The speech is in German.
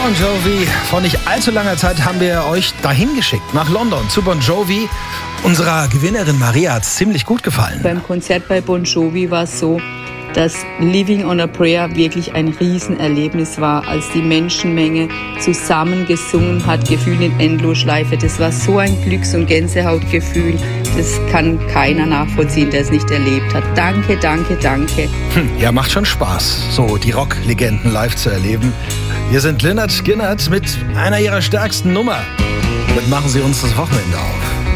Bon Jovi. Vor nicht allzu langer Zeit haben wir euch dahin geschickt, nach London, zu Bon Jovi. Unserer Gewinnerin Maria hat es ziemlich gut gefallen. Beim Konzert bei Bon Jovi war es so, dass Living on a Prayer wirklich ein Riesenerlebnis war, als die Menschenmenge zusammen gesungen hat, Gefühl in Endlosschleife. Das war so ein Glücks- und Gänsehautgefühl, das kann keiner nachvollziehen, der es nicht erlebt hat. Danke, danke, danke. Ja, macht schon Spaß, so die Rocklegenden live zu erleben. Hier sind Lynyrd Skynyrd mit einer ihrer stärksten Nummer. Damit machen sie uns das Wochenende auf.